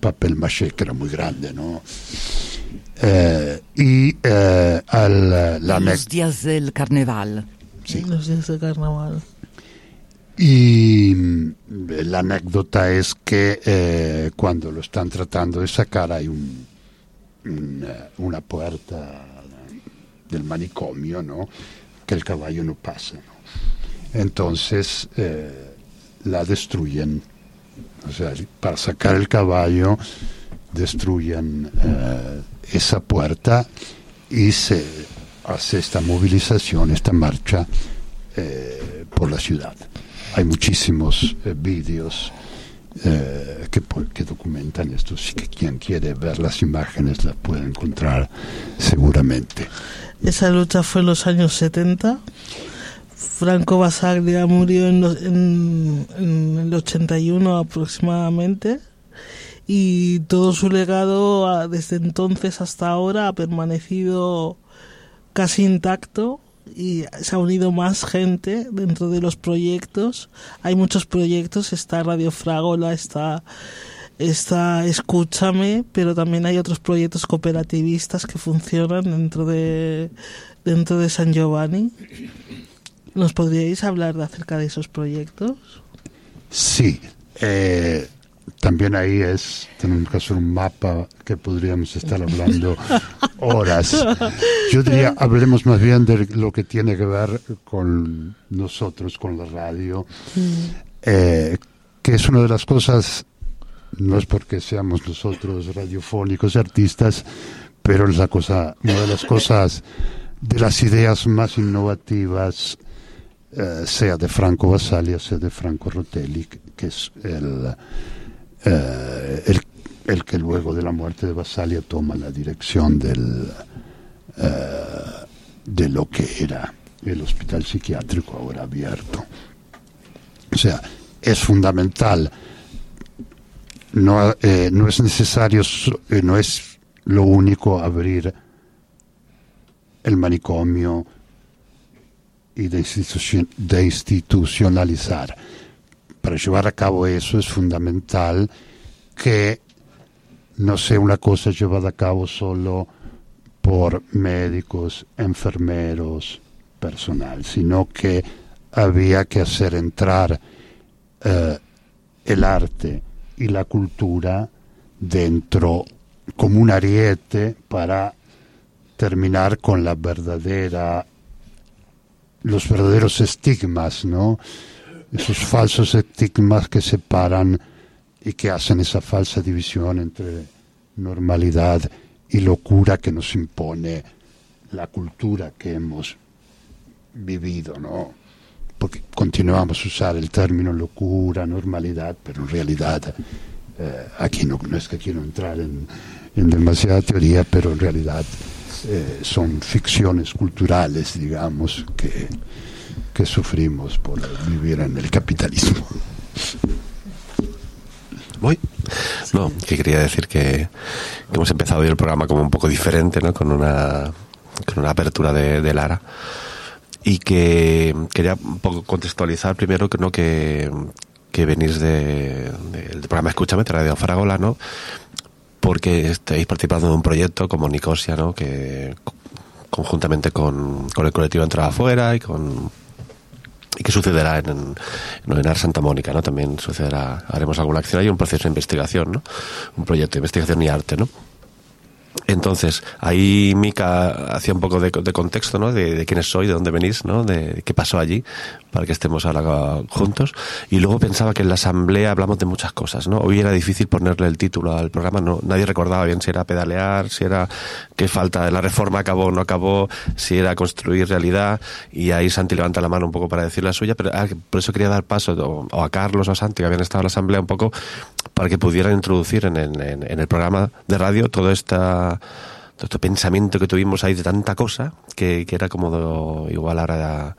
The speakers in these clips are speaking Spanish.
papel maché que era muy grande, ¿no? Los días del carnaval. Sí. Los días del carnaval. Y la anécdota es que cuando lo están tratando de sacar hay una puerta del manicomio, ¿no? Que el caballo no pasa, ¿no? Entonces la destruyen, o sea, para sacar el caballo destruyen esa puerta y se hace esta movilización, esta marcha por la ciudad. Hay muchísimos vídeos que documentan esto, así que quien quiere ver las imágenes las puede encontrar seguramente. Esa lucha fue en los años 70. Franco Basaglia murió en el 81 aproximadamente, y todo su legado desde entonces hasta ahora ha permanecido casi intacto, y se ha unido más gente dentro de los proyectos. Hay muchos proyectos, está Radio Fragola, está Escúchame, pero también hay otros proyectos cooperativistas que funcionan dentro de San Giovanni. ¿Nos podríais hablar acerca de esos proyectos? Sí, también ahí tenemos que hacer un mapa que podríamos estar hablando horas. Yo diría, hablemos más bien de lo que tiene que ver con nosotros, con la radio, que es una de las cosas, no es porque seamos nosotros radiofónicos y artistas, pero es una de las cosas, de las ideas más innovativas, sea de Franco Basaglia, sea de Franco Rotelli, que es el que luego de la muerte de Basaglia toma la dirección de lo que era el hospital psiquiátrico ahora abierto. O sea, es fundamental. No es necesario, no es lo único abrir el manicomio y de institucionalizar. Para llevar a cabo eso es fundamental que no sea una cosa llevada a cabo solo por médicos, enfermeros, personal, sino que había que hacer entrar el arte y la cultura dentro como un ariete para terminar con los verdaderos estigmas, ¿no? Esos falsos estigmas que separan y que hacen esa falsa división entre normalidad y locura que nos impone la cultura que hemos vivido, ¿no? Porque continuamos a usar el término locura, normalidad, pero en realidad aquí no es que quiero entrar en demasiada teoría, pero en realidad son ficciones culturales, digamos, que sufrimos por vivir en el capitalismo. ¿Voy? No, que quería decir que hemos empezado hoy el programa como un poco diferente, ¿no? Con una apertura de Lara, y que quería un poco contextualizar primero que venís del programa Escúchame, de Radio Fragola, ¿no? Porque estáis participando de un proyecto como Nicosia, ¿no? Que conjuntamente con el colectivo Entrada Afuera y que sucederá en Ars Santa Mónica, ¿no? También sucederá, haremos alguna acción. Hay un proceso de investigación, ¿no? Un proyecto de investigación y arte, ¿no? Entonces, ahí Mica hacía un poco de contexto, ¿no? De quiénes sois, de dónde venís, ¿no? De qué pasó allí, para que estemos ahora juntos. Y luego pensaba que en la asamblea hablamos de muchas cosas, ¿no? Hoy era difícil ponerle el título al programa, no, nadie recordaba bien si era pedalear, si era qué falta, la reforma acabó o no acabó, si era construir realidad, y ahí Santi levanta la mano un poco para decir la suya, pero por eso quería dar paso o a Carlos o a Santi, que habían estado en la asamblea, un poco para que pudieran introducir en el programa de radio todo este pensamiento que tuvimos ahí de tanta cosa, que era como igual ahora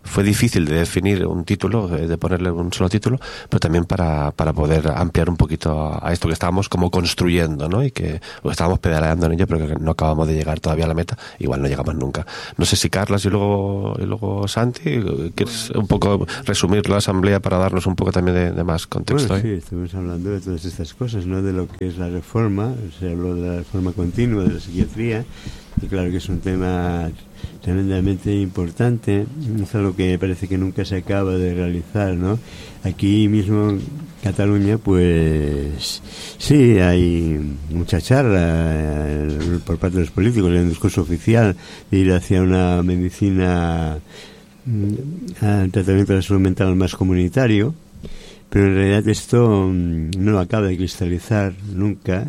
fue difícil de definir un título, de ponerle un solo título, pero también para poder ampliar un poquito a esto que estábamos como construyendo, ¿no? Y que estábamos pedaleando en ello, pero que no acabamos de llegar todavía a la meta, igual no llegamos nunca. No sé si Carlas y luego Santi, ¿quieres un poco resumir la asamblea para darnos un poco también de más contexto? Bueno, sí, estuvimos hablando de todas estas cosas, ¿no? De lo que es la reforma, se habló de la reforma continua de la psiquiatría, y claro que es un tema tremendamente importante, es algo que parece que nunca se acaba de realizar, ¿no? Aquí mismo en Cataluña, pues sí, hay mucha charla por parte de los políticos en el discurso oficial de ir hacia una medicina, al tratamiento de la salud mental más comunitario, pero en realidad esto no acaba de cristalizar nunca,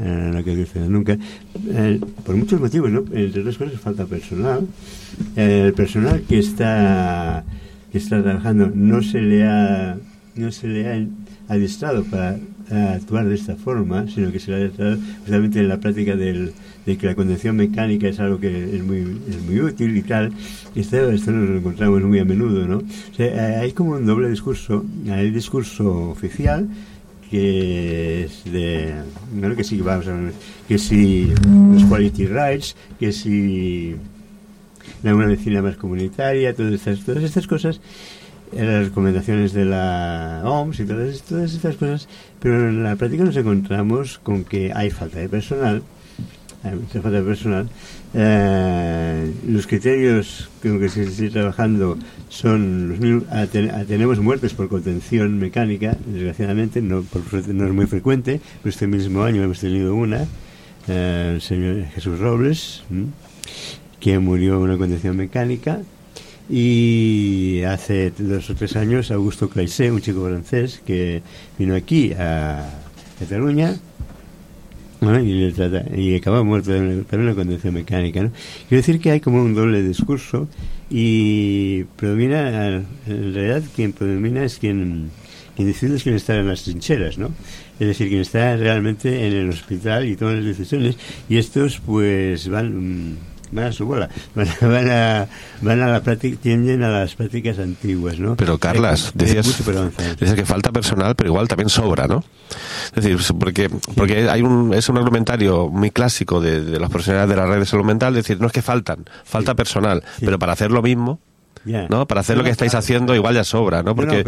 por muchos motivos, ¿no? Entre otras cosas falta personal. El personal que está trabajando no se le ha adiestrado para actuar de esta forma, sino que se le ha adiestrado justamente en la práctica de que la contención mecánica es algo que es muy útil y tal. Esto nos lo encontramos muy a menudo, ¿no? O sea, hay como un doble discurso. Hay el discurso oficial, que es de, bueno, que sí, vamos a ver, que si los quality rights, que si una medicina más comunitaria, todas estas cosas, las recomendaciones de la OMS y todas estas cosas, pero en la práctica nos encontramos con que hay falta de personal. Hay mucha falta de personal. Los criterios con que se está trabajando son los mismos. Tenemos muertes por contención mecánica, desgraciadamente, no es muy frecuente, pero este mismo año hemos tenido una, el señor Jesús Robles, que murió en una contención mecánica, y hace 2 o 3 años Augusto Claisé, un chico francés que vino aquí a Cataluña, ¿no? y acabó muerto también en una contención mecánica, ¿no? Quiero decir que hay como un doble discurso, y predomina, en realidad quien predomina es quien decide, es quien está en las trincheras, ¿no? Es decir, quien está realmente en el hospital y toman las decisiones, y estos pues van a su bola, van a la práctica, tienden a las prácticas antiguas, ¿no? Pero Carlas, decías que falta personal, pero igual también sobra, ¿no? Es decir, porque es un argumentario muy clásico de los profesionales de la red de salud mental, decir, no es que falta personal, pero para hacer lo mismo, ¿no? Para hacer lo que estáis haciendo igual ya sobra, ¿no? Porque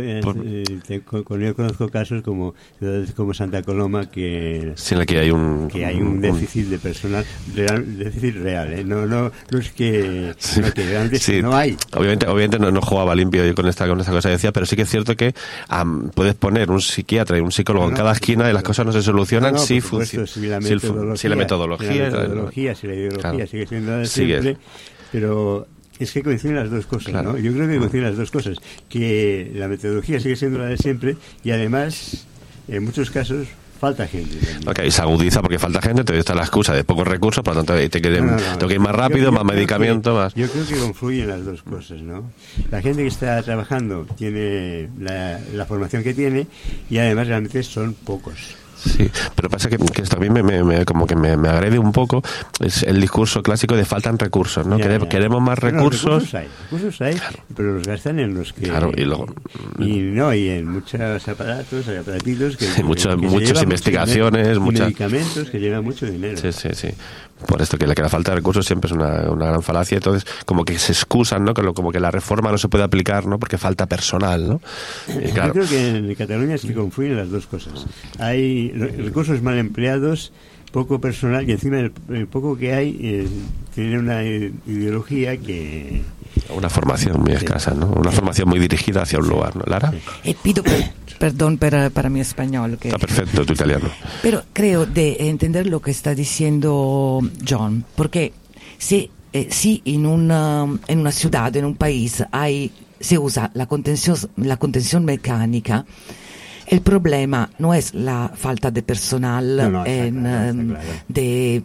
yo conozco casos como ciudades como Santa Coloma que en la que hay un déficit de personal déficit real, ¿eh? No es que sí, realmente sí, no hay. Obviamente no jugaba limpio yo con esta cosa que decía, pero sí que es cierto que puedes poner un psiquiatra y un psicólogo en cada esquina y las cosas no se solucionan si la metodología, si la ideología sigue siendo de siempre, pero es que coinciden las dos cosas, claro, ¿no? Yo creo que coinciden las dos cosas, que la metodología sigue siendo la de siempre, y además, en muchos casos, falta gente. Ok, se agudiza porque falta gente, entonces está la excusa de pocos recursos, por lo tanto tengo que ir más rápido, más medicamento, más... Yo creo que confluyen las dos cosas, ¿no? La gente que está trabajando tiene la formación que tiene, y además realmente son pocos. Sí, pero pasa que esto a mí me agrede un poco, es el discurso clásico de faltan recursos, ¿no? Queremos más recursos. Recursos hay, claro, pero los gastan en los que... Claro, y luego... Y en muchos aparatitos que... muchas investigaciones, muchos medicamentos que llevan mucho dinero. Sí. Por esto que la falta de recursos siempre es una gran falacia, entonces como que se excusan, ¿no? Como que la reforma no se puede aplicar, ¿no? Porque falta personal, ¿no? Claro. Yo creo que en Cataluña es que confluyen las dos cosas. Hay recursos mal empleados, poco personal, y encima el poco que hay tiene una ideología que... Una formación muy escasa, ¿no? Una formación muy dirigida hacia un lugar, ¿no? Lara? Pido perdón para mi español. Está perfecto tu italiano. Pero creo de entender lo que está diciendo John, porque si en una ciudad, en un país, se usa la contención mecánica, el problema no es la falta de personal de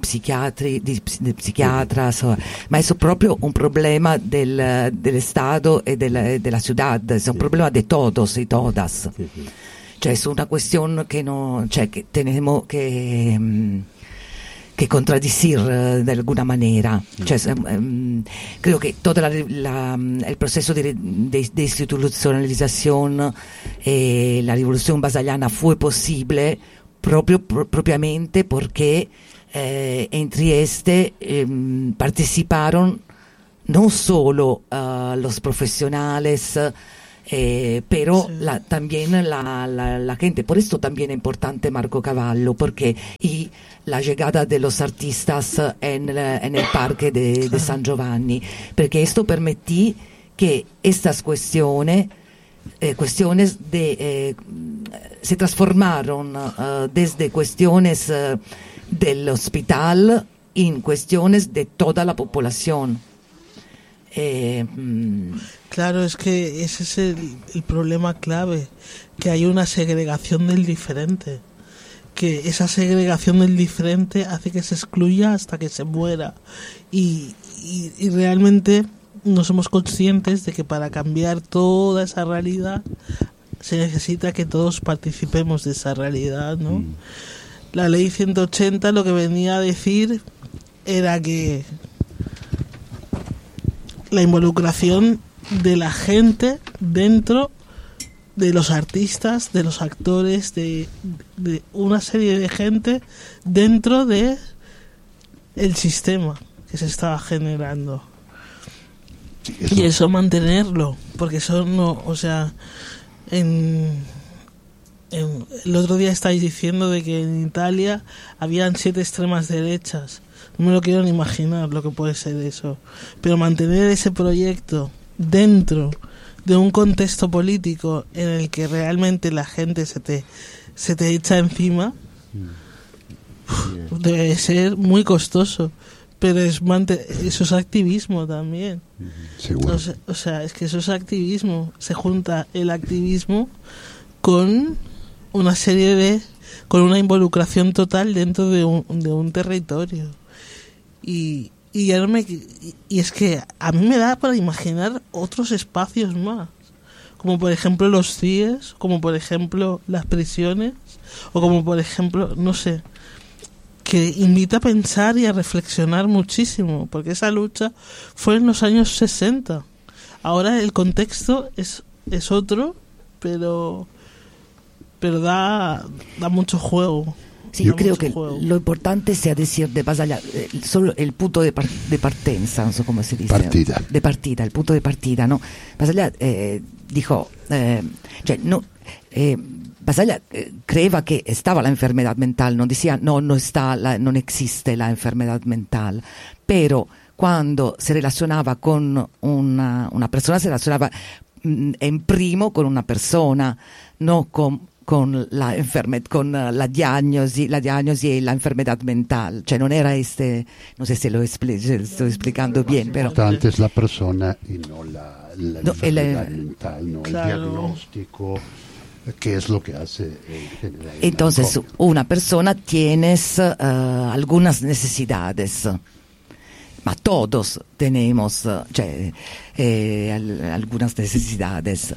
psiquiatras, ma es proprio un problema del Estado y de la ciudad, es un problema de todos y todas. Cioè es una cuestión que tenemos que que contradecir de alguna manera. Creo que todo el proceso de institucionalización, la revolución basaliana fue posible propiamente porque en Trieste participaron no solo los profesionales, pero sí, también la gente. Por esto también es importante Marco Cavallo, porque y la llegada de los artistas en el parque de San Giovanni, porque esto permitió que estas cuestiones se transformaron desde cuestiones del hospital en cuestiones de toda la población. Claro, es que ese es el problema clave, que hay una segregación del diferente, que esa segregación del diferente hace que se excluya hasta que se muera, y realmente no somos conscientes de que para cambiar toda esa realidad se necesita que todos participemos de esa realidad, ¿no? La ley 180 lo que venía a decir era que la involucración de la gente dentro de los artistas, de los actores, de una serie de gente dentro de el sistema que se estaba generando. Sí, y eso mantenerlo, porque eso no, o sea, el otro día estáis diciendo de que en Italia habían 7 extremas derechas. No me lo quiero ni imaginar lo que puede ser eso. Pero mantener ese proyecto dentro de un contexto político en el que realmente la gente se te echa encima, debe ser muy costoso. Pero eso es activismo también. Seguro. O sea, es que eso es activismo. Se junta el activismo con una serie con una involucración total dentro de un territorio. Y es que a mí me da para imaginar otros espacios más, como por ejemplo los CIEs, como por ejemplo las prisiones, o como por ejemplo, no sé, que invita a pensar y a reflexionar muchísimo, porque esa lucha fue en los años 60. Ahora el contexto es otro, pero da mucho juego. Sí, yo creo que lo importante sea decir de Basaglia, solo el punto de partenza, no sé cómo se dice. Partida. De partida, el punto de partida, ¿no? Basaglia dijo, Basaglia creía que estaba la enfermedad mental, no decía, no existe la enfermedad mental, pero cuando se relacionaba con una persona, se relacionaba en primo con una persona, no con la diagnosi y la enfermedad mental, cioè non era no sé si lo estoy explicando bien, pero importante es la persona y no la enfermedad mental, no claro. El diagnóstico, que es lo que hace en general. Entonces una persona tiene algunas necesidades, ma todos tenemos algunas necesidades.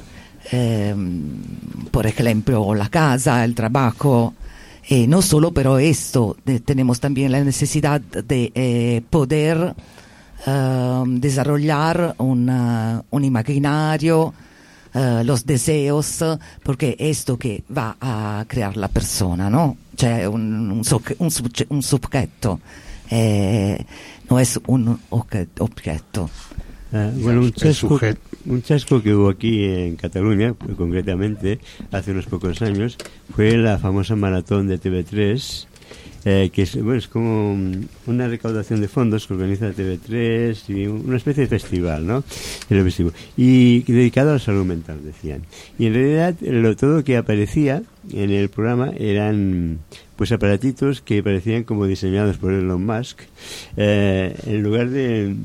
Por ejemplo, la casa, el trabajo, no solo, pero esto, tenemos también la necesidad de poder desarrollar un imaginario, los deseos, porque esto que va a crear la persona, ¿no? Cioè un sujeto, no es un objeto. Bueno, un chasco que hubo aquí en Cataluña, concretamente, hace unos pocos años, fue la famosa maratón de TV3, que es como una recaudación de fondos que organiza TV3 y una especie de festival, ¿no? Y dedicado a la salud mental, decían. Y en realidad todo lo que aparecía en el programa eran pues aparatitos que parecían como diseñados por Elon Musk, en lugar de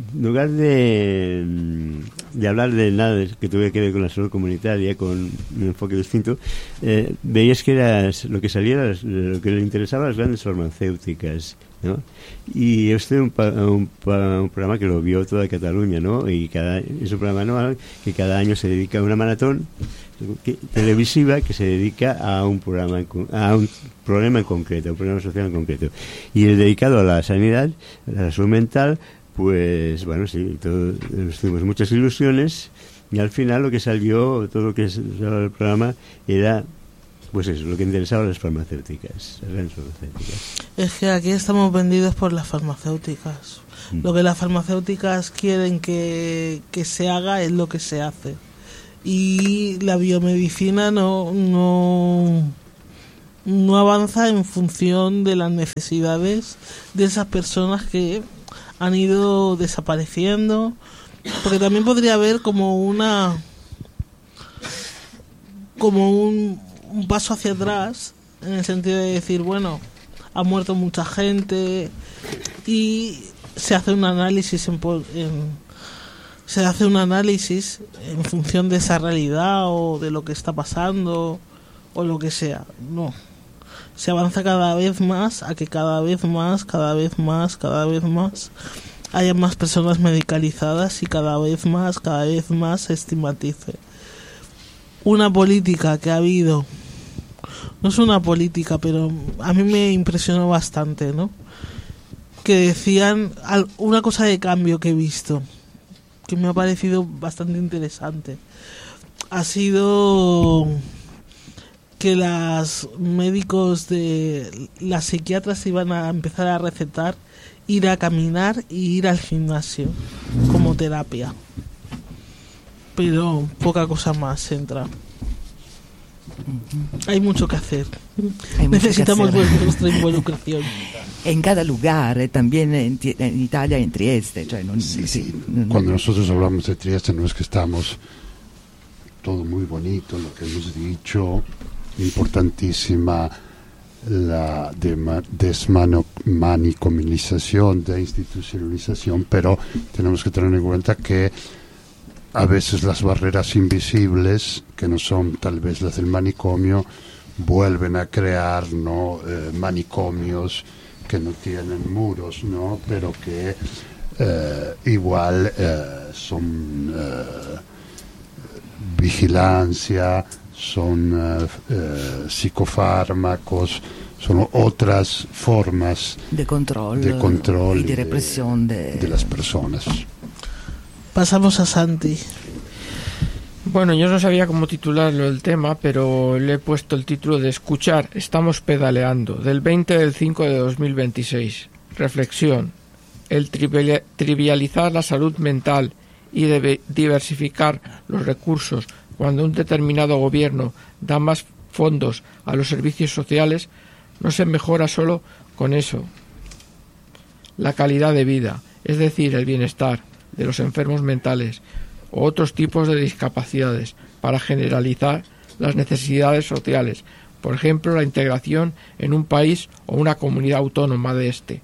hablar de nada que tuviera que ver con la salud comunitaria, con un enfoque distinto, veías que lo que salía, lo que le interesaba a las grandes farmacéuticas ¿no? Y este es un programa que lo vio toda Cataluña, ¿no? Y es un programa anual que cada año se dedica a una maratón televisiva que se dedica a un problema en concreto, a un problema social en concreto. Y el dedicado a la sanidad, a la salud mental, pues bueno, sí, tuvimos muchas ilusiones, y al final lo que salió, todo lo que salió del programa era, pues eso, lo que interesaba a las farmacéuticas, las grandes farmacéuticas. Es que aquí estamos vendidos por las farmacéuticas. Lo que las farmacéuticas quieren que se haga es lo que se hace. Y la biomedicina no avanza en función de las necesidades de esas personas que han ido desapareciendo, porque también podría haber como un paso hacia atrás, en el sentido de decir, bueno, ha muerto mucha gente y se hace un análisis en función de esa realidad o de lo que está pasando o lo que sea. No, se avanza cada vez más a que cada vez más haya más personas medicalizadas y cada vez más se estigmatice. Una política que ha habido, no es una política, pero a mí me impresionó bastante, ¿no? Que decían una cosa de cambio que he visto, que me ha parecido bastante interesante. Ha sido que las psiquiatras iban a empezar a recetar ir a caminar y ir al gimnasio como terapia. Pero poca cosa más entra. Hay mucho que hacer. Necesitamos vuestra involucración. En cada lugar, también en Italia, en Trieste. Cuando nosotros hablamos de Trieste no es que estamos todo muy bonito, lo que hemos dicho, importantísima la desmanicomilización, de institucionalización, pero tenemos que tener en cuenta que a veces las barreras invisibles, que no son tal vez las del manicomio, vuelven a crear, ¿no? Manicomios que no tienen muros, ¿no? Pero que igual son vigilancia, son psicofármacos, son otras formas de control y de represión de las personas. Pasamos a Santi. Bueno, yo no sabía cómo titularlo el tema, pero le he puesto el título de Escuchar, estamos pedaleando, del 20/5/2026. Reflexión. El trivializar la salud mental y diversificar los recursos cuando un determinado gobierno da más fondos a los servicios sociales no se mejora solo con eso. La calidad de vida, es decir, el bienestar de los enfermos mentales o otros tipos de discapacidades para generalizar las necesidades sociales, por ejemplo, la integración en un país o una comunidad autónoma de este.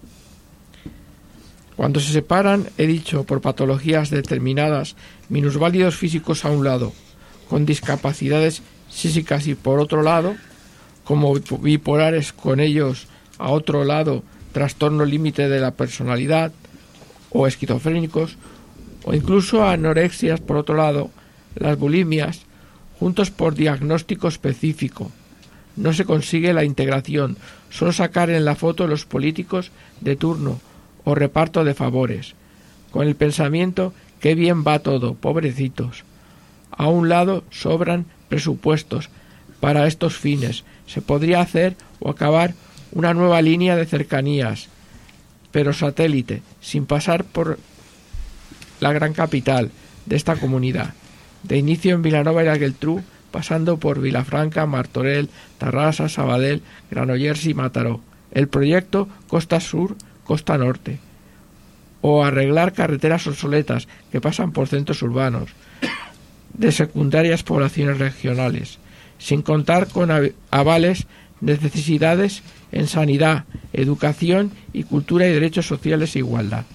Cuando se separan, he dicho, por patologías determinadas, minusválidos físicos a un lado, con discapacidades psíquicas y por otro lado, como bipolares con ellos a otro lado, trastorno límite de la personalidad o esquizofrénicos, o incluso anorexias por otro lado, las bulimias, juntos por diagnóstico específico. No se consigue la integración, solo sacar en la foto los políticos de turno o reparto de favores, con el pensamiento qué bien va todo, pobrecitos. A un lado sobran presupuestos para estos fines. Se podría hacer o acabar una nueva línea de cercanías, pero satélite, sin pasar por la gran capital de esta comunidad. De inicio en Vilanova y la Geltrú, pasando por Vilafranca, Martorell, Tarrasa, Sabadell, Granollers y Mataró. El proyecto Costa Sur, Costa Norte. O arreglar carreteras obsoletas que pasan por centros urbanos de secundarias poblaciones regionales, sin contar con avales de necesidades en sanidad, educación y cultura y derechos sociales e igualdad.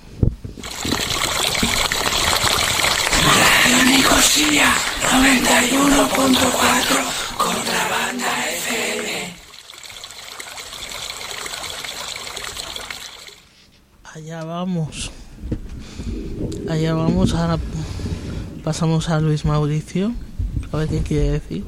Nicosia 91.4 Contrabanda FM. Allá vamos. Ahora pasamos a Luis Mauricio. A ver qué quiere decir.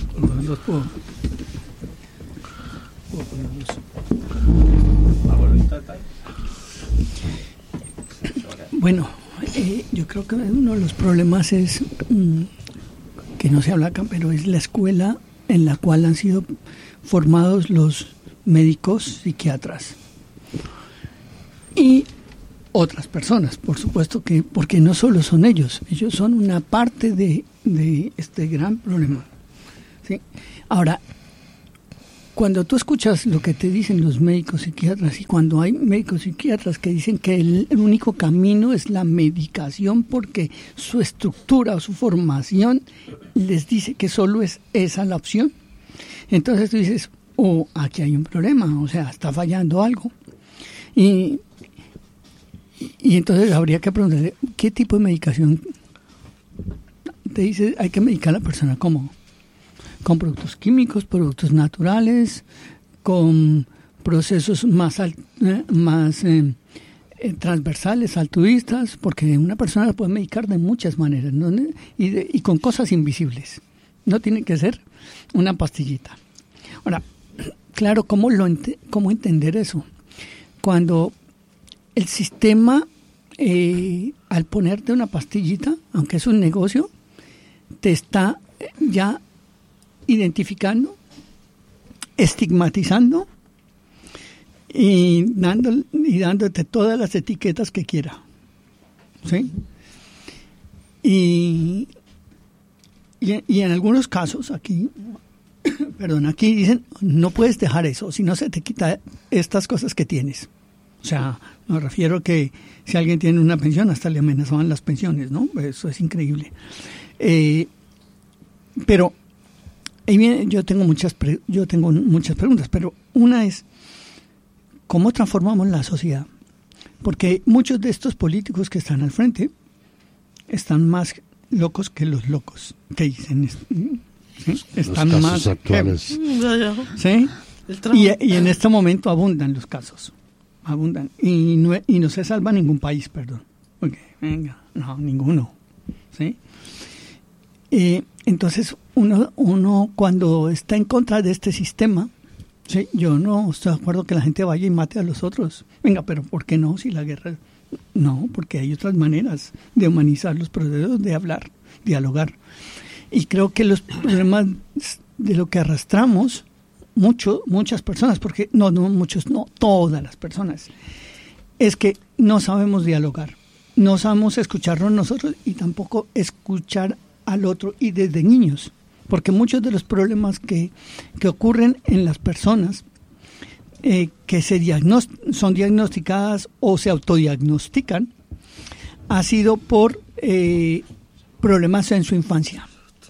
Bueno, yo creo que uno de los problemas es que no se habla acá, pero es la escuela en la cual han sido formados los médicos psiquiatras y otras personas, por supuesto, que porque no solo son ellos son una parte de este gran problema, ¿sí? Ahora, cuando tú escuchas lo que te dicen los médicos psiquiatras y cuando hay médicos psiquiatras que dicen que el único camino es la medicación porque su estructura o su formación les dice que solo es esa la opción, entonces tú dices, aquí hay un problema, o sea, está fallando algo. Y entonces habría que preguntarle, ¿qué tipo de medicación? Te dice, hay que medicar a la persona, ¿cómo? Con productos químicos, productos naturales, con procesos más transversales, altruistas, porque una persona la puede medicar de muchas maneras, ¿no? y con cosas invisibles. No tiene que ser una pastillita. Ahora, claro, ¿cómo entender eso? Cuando el sistema, al ponerte una pastillita, aunque es un negocio, te está ya identificando, estigmatizando y dándote todas las etiquetas que quiera, ¿sí? Y en algunos casos aquí dicen, no puedes dejar eso, si no se te quita estas cosas que tienes. O sea, me refiero que si alguien tiene una pensión, hasta le amenazaban las pensiones, ¿no? Eso es increíble. Pero ahí viene, yo tengo muchas preguntas, pero una es, ¿cómo transformamos la sociedad? Porque muchos de estos políticos que están al frente están más locos que los locos, que dicen, ¿sí? Están los casos más actuales. ¿Sí? Y en este momento abundan los casos, y no se salva ningún país, perdón, porque venga, no, ninguno, ¿sí? Entonces uno cuando está en contra de este sistema, ¿sí? Yo no estoy de acuerdo que la gente vaya y mate a los otros. Venga, pero ¿por qué no? Si la guerra... No, porque hay otras maneras de humanizar los procesos, de hablar, dialogar. Y creo que los problemas de lo que arrastramos, muchas personas, porque no, todas las personas, es que no sabemos dialogar, no sabemos escucharnos nosotros y tampoco escuchar al otro, y desde niños, porque muchos de los problemas que ocurren en las personas que son diagnosticadas o se autodiagnostican ha sido por problemas en su infancia,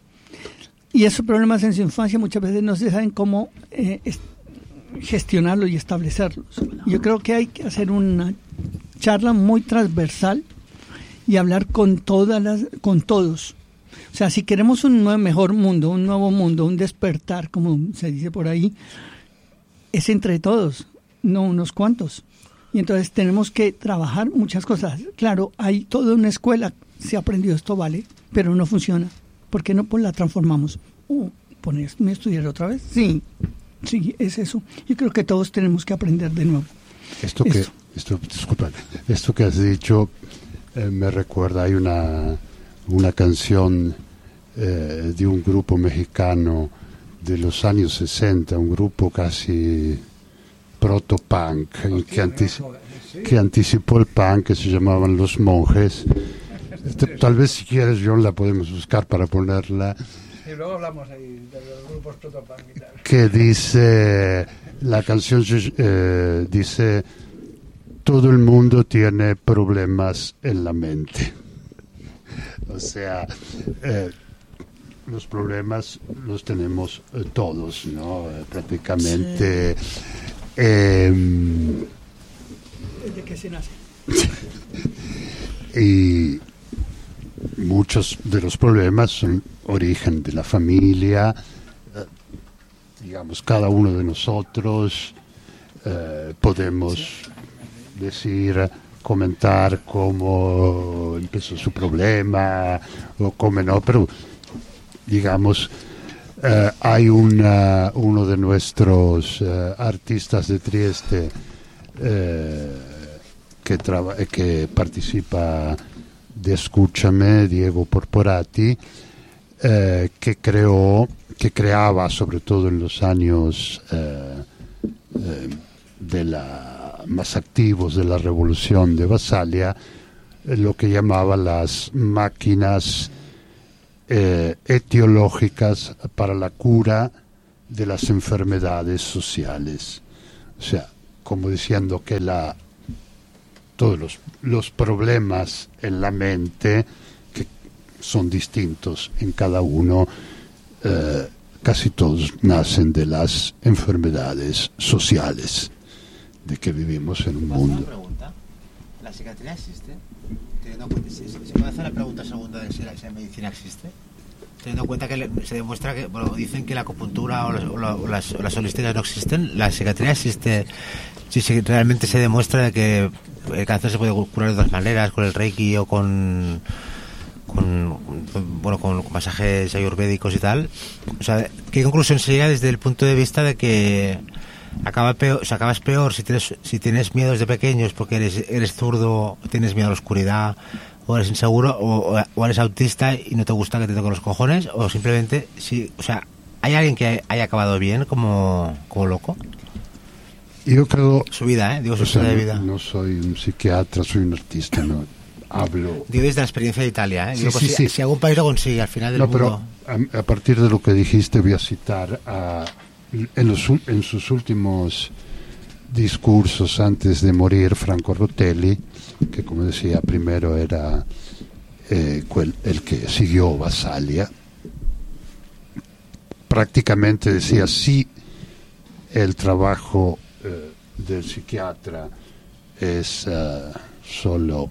y esos problemas en su infancia muchas veces no se saben cómo gestionarlos y establecerlos. Yo creo que hay que hacer una charla muy transversal y hablar con todos. O sea, si queremos un mejor mundo, un nuevo mundo, un despertar, como se dice por ahí, es entre todos, no unos cuantos. Y entonces tenemos que trabajar muchas cosas. Claro, hay toda una escuela, se ha aprendido esto, vale, pero no funciona. ¿Por qué no la transformamos? ¿Ponerme a estudiar otra vez? Sí, es eso. Yo creo que todos tenemos que aprender de nuevo. Esto que has dicho me recuerda, hay una canción de un grupo mexicano de los años 60, un grupo casi proto-punk, que anticipó el punk, que se llamaban Los Monjes. Tal vez si quieres, John, la podemos buscar para ponerla. Y luego hablamos ahí de los grupos proto-punk y tal. Que dice, la canción dice, todo el mundo tiene problemas en la mente. O sea, los problemas los tenemos todos, ¿no? Prácticamente. Sí. Desde que se nace. Y muchos de los problemas son origen de la familia, digamos, cada uno de nosotros podemos decir, comentar cómo empezó su problema o cómo no, pero digamos, hay uno de nuestros artistas de Trieste que participa de Escúchame, Diego Porporati, que creaba sobre todo en los años más activos de la revolución de Basaglia, lo que llamaba las máquinas etiológicas para la cura de las enfermedades sociales. O sea, como diciendo que todos los problemas en la mente, que son distintos en cada uno, casi todos nacen de las enfermedades sociales de que vivimos en un mundo. Una pregunta. ¿La psiquiatría existe? Teniendo en cuenta, ¿se puede hacer la pregunta segunda de si la medicina existe? Teniendo en cuenta que se demuestra que, bueno, dicen que la acupuntura o las holísticas no existen, ¿la psiquiatría existe? Si realmente se demuestra que el cáncer se puede curar de otras maneras, con el reiki o con masajes ayurvédicos y tal. O sea, ¿qué conclusión se llega desde el punto de vista de que acabas peor si tienes miedos de pequeños porque eres zurdo, tienes miedo a la oscuridad, o eres inseguro, o eres autista y no te gusta que te toquen los cojones, o simplemente ¿hay alguien que haya acabado bien como loco? Yo creo... Su vida, digo, su historia de vida. No soy un psiquiatra, soy un artista, no hablo... Digo desde la experiencia de Italia, Sí, digo, sí. Si algún país lo consigue al final del mundo... Pero a partir de lo que dijiste voy a citar en sus últimos discursos antes de morir, Franco Rotelli, que como decía primero era el que siguió Basaglia, prácticamente decía sí, el trabajo del psiquiatra es solo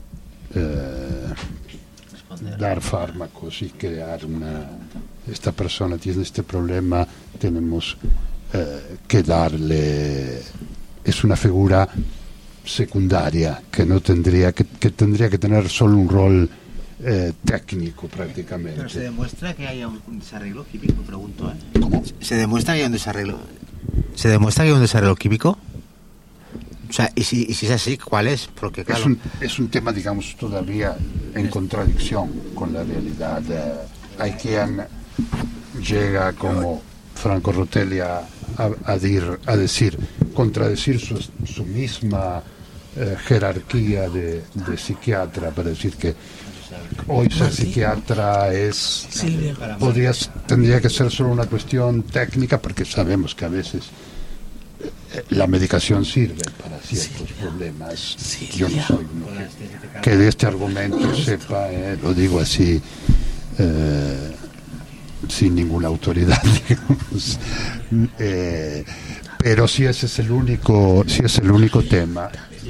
dar fármacos y crear esta persona tiene este problema, tenemos que darle, es una figura secundaria que no tendría que tener solo un rol técnico prácticamente. Pero se demuestra que haya un desarreglo químico, pregunto, ¿Cómo? ¿Se demuestra que hay un desarreglo? ¿Se demuestra que hay un desarreglo químico? O sea, y si es así, ¿cuál es? Porque claro, es un tema, digamos, todavía en contradicción con la realidad. Hay quien llega como Franco Rotelli a decir, contradecir su misma jerarquía de psiquiatra, para decir que hoy ser psiquiatra tendría que ser solo una cuestión técnica, porque sabemos que a veces la medicación sirve para ciertos problemas. Yo no soy uno que de este argumento sepa, lo digo así sin ninguna autoridad, digamos. Pero si ese es el único tema,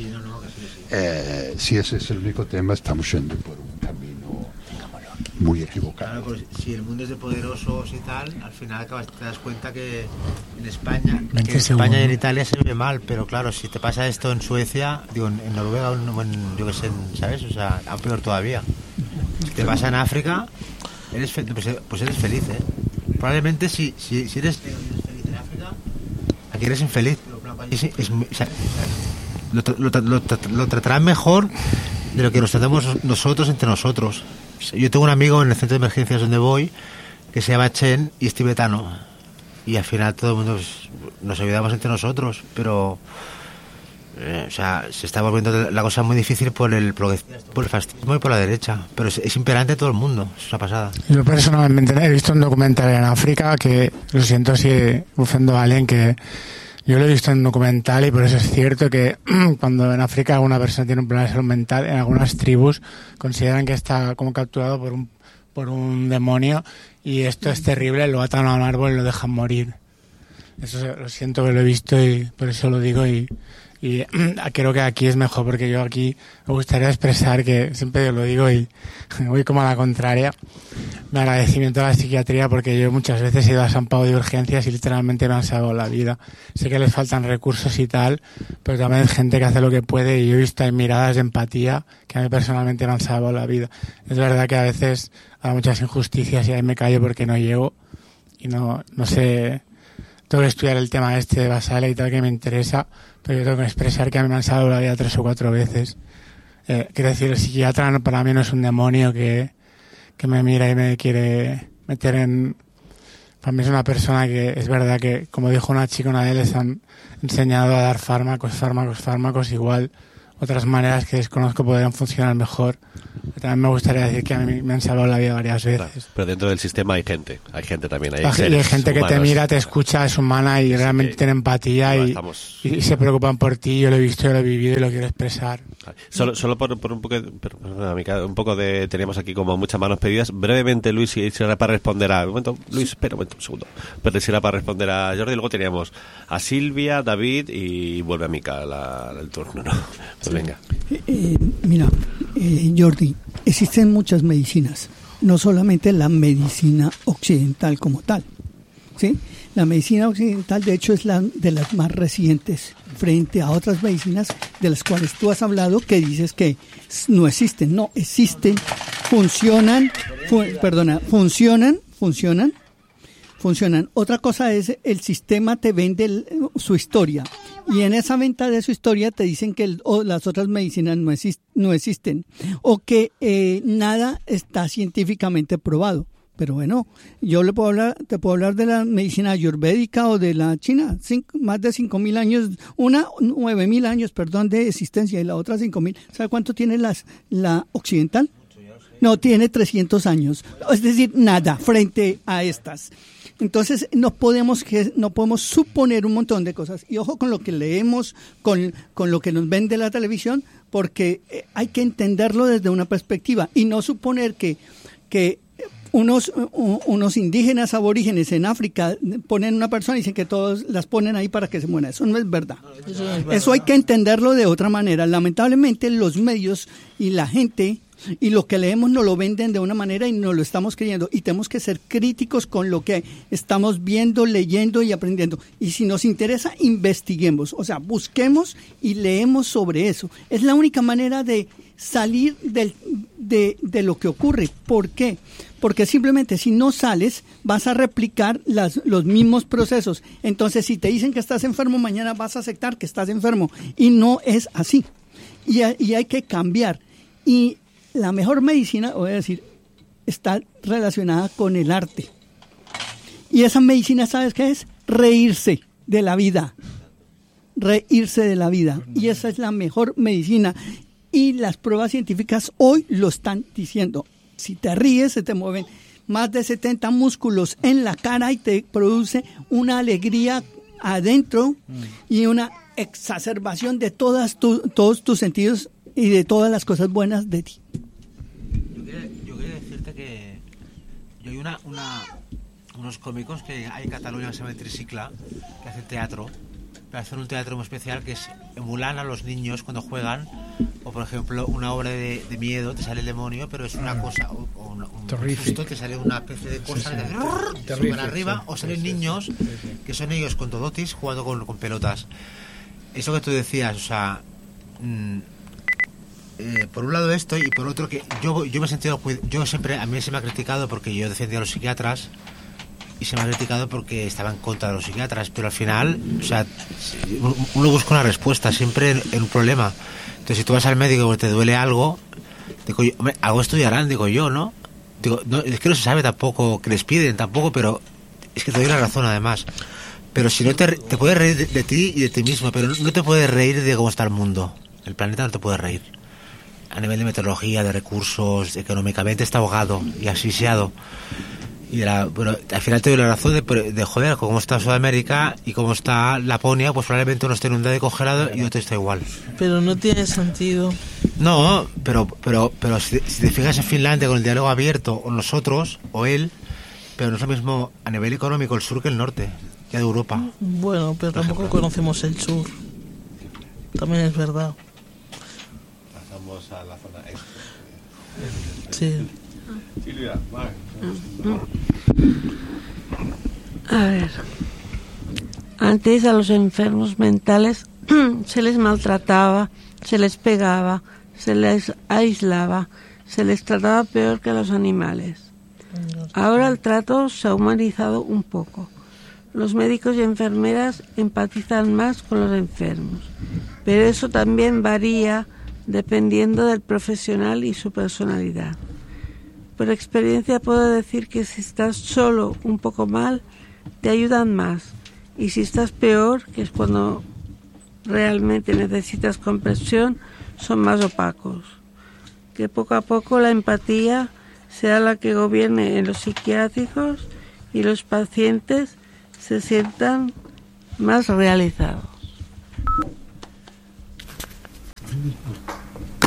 si ese es el único tema, estamos yendo por un camino muy equivocado. Claro, pues, si el mundo es de poderosos y tal, al final te das cuenta que en España y en Italia se vive mal, pero claro, si te pasa esto en Suecia, digo, en Noruega o yo qué sé, ¿sabes? O sea, aún peor todavía. Si te pasa en África, pues eres feliz, ¿eh? Probablemente si eres feliz en África, aquí eres infeliz, lo tratarán mejor de lo que nos tratamos nosotros entre nosotros. Yo tengo un amigo en el centro de emergencias donde voy que se llama Chen y es tibetano, y al final todo el mundo nos ayudamos entre nosotros, pero se está volviendo la cosa muy difícil por el fascismo y por la derecha, pero es imperante todo el mundo, es una pasada. Yo personalmente he visto un documental en África que, lo siento si bufando a alguien, que yo lo he visto en un documental y por eso es cierto que cuando en África alguna persona tiene un problema de salud mental, en algunas tribus consideran que está como capturado por un demonio, y esto es terrible, lo atan a un árbol y lo dejan morir. Eso lo siento que lo he visto y por eso lo digo, y Y creo que aquí es mejor, porque yo aquí me gustaría expresar, que siempre lo digo y voy como a la contraria, mi agradecimiento a la psiquiatría, porque yo muchas veces he ido a San Pau de urgencias y literalmente me han salvado la vida. Sé que les faltan recursos y tal, pero también hay gente que hace lo que puede, y yo he visto ahí miradas de empatía que a mí personalmente me han salvado la vida. Es verdad que a veces hay muchas injusticias y ahí me callo porque no llego y no sé, tengo que estudiar el tema este de Basale y tal, que me interesa, pero yo tengo que expresar que a mí me han salvado la vida 3 o 4 veces. Quiero decir, el psiquiatra para mí no es un demonio que me mira y me quiere meter en... Para mí es una persona que es verdad que, como dijo una chica una vez, les han enseñado a dar fármacos, igual otras maneras que desconozco podrían funcionar mejor. También me gustaría decir que a mí me han salvado la vida varias veces. Claro, pero dentro del sistema hay gente también. Hay gente que te mira, te escucha, es humana y realmente tiene empatía y se preocupan por ti. Yo lo he visto, yo lo he vivido y lo quiero expresar. Solo por un poco de... Teníamos aquí como muchas manos pedidas. Brevemente, Luis, si era para responder a... Luis, espera un segundo. Pero si era para responder a Jordi, luego teníamos a Silvia, David y vuelve a Mica el turno, ¿no? Pues venga. Mira, Jordi, existen muchas medicinas, no solamente la medicina occidental como tal, ¿sí? La medicina occidental, de hecho, es la de las más recientes frente a otras medicinas de las cuales tú has hablado, que dices que no existen. No, existen, funcionan. Otra cosa es, el sistema te vende su historia, y en esa venta de su historia te dicen que las otras medicinas no existen, o que nada está científicamente probado. Pero bueno, te puedo hablar de la medicina ayurvédica o de la china, más de 5.000 años, 9.000 años, de existencia, y la otra 5.000. ¿Sabe cuánto tiene la occidental? No, tiene 300 años. Es decir, nada frente a estas. Entonces no podemos suponer un montón de cosas. Y ojo con lo que leemos, con lo que nos vende la televisión, porque hay que entenderlo desde una perspectiva y no suponer que unos indígenas aborígenes en África ponen una persona y dicen que todos las ponen ahí para que se muera. Eso no es verdad. Eso hay que entenderlo de otra manera. Lamentablemente los medios y la gente y lo que leemos nos lo venden de una manera y nos lo estamos creyendo, y tenemos que ser críticos con lo que estamos viendo, leyendo y aprendiendo. Y si nos interesa, investiguemos, o sea, busquemos y leemos sobre eso. Es la única manera de salir de lo que ocurre. ¿Por qué? Porque simplemente si no sales vas a replicar los mismos procesos. Entonces, si te dicen que estás enfermo, mañana vas a aceptar que estás enfermo, y no es así. Y hay que cambiar. Y la mejor medicina, voy a decir, está relacionada con el arte. Y esa medicina, ¿sabes qué es? Reírse de la vida. Reírse de la vida. Y esa es la mejor medicina. Y las pruebas científicas hoy lo están diciendo. Si te ríes, se te mueven más de 70 músculos en la cara y te produce una alegría adentro y una exacerbación de todos tus sentidos y de todas las cosas buenas de ti. Yo quería decirte que yo hay unos cómicos que hay en Cataluña que se llama Tricicla, que hacen teatro, pero hacen un teatro muy especial que es emulan a los niños cuando juegan, o por ejemplo una obra de miedo, te sale el demonio, pero es una cosa, o un susto, te sale una especie de cosa que te suben arriba, o salen niños que son ellos con todotis jugando con pelotas. Eso que tú decías, o sea... por un lado esto, y por otro que yo me he sentido, yo siempre, a mí se me ha criticado porque yo defendía a los psiquiatras y se me ha criticado porque estaba en contra de los psiquiatras, pero al final, o sea, uno busca una respuesta siempre en un problema. Entonces, si tú vas al médico y te duele algo, digo yo, hombre, algo estudiarán, digo yo, ¿no? Digo, no, es que no se sabe tampoco que les piden tampoco, pero es que te doy la razón además. Pero si no te puedes reír de ti y de ti mismo, pero no te puedes reír de cómo está el mundo. El planeta no te puede reír. A nivel de meteorología, de recursos, económicamente está ahogado y asfixiado. Y bueno, al final te doy la razón de joder, cómo está Sudamérica y cómo está Laponia, pues probablemente uno esté inundado y congelado y otro está igual. Pero no tiene sentido. No, pero si te fijas en Finlandia con el diálogo abierto, o nosotros, o él, pero no es lo mismo a nivel económico el sur que el norte, que de Europa. Bueno, pero tampoco conocemos el sur. también es verdad. Pasamos a la zona este. Sí. Silvia, vale. A ver, antes a los enfermos mentales se les maltrataba, se les pegaba, se les aislaba, se les trataba peor que a los animales. Ahora el trato se ha humanizado un poco. Los médicos y enfermeras empatizan más con los enfermos, pero eso también varía dependiendo del profesional y su personalidad. Por experiencia puedo decir que si estás solo un poco mal, te ayudan más, y si estás peor, que es cuando realmente necesitas comprensión, son más opacos. Que poco a poco la empatía sea la que gobierne en los psiquiátricos y los pacientes se sientan más realizados.